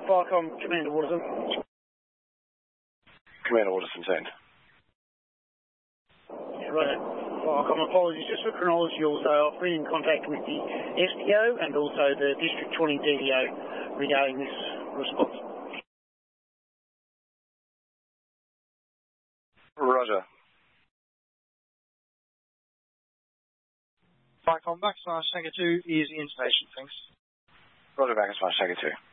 Firecom, Commander Waterson. Commander Waterson, send. Yeah, right. Firecom, apologies. Just for chronology also, I've been in contact with the SDO and also the District 20 DDO regarding this response. Roger. Firecom, backslash Tango 2 is in station, thanks. Roger, backslash Tango 2.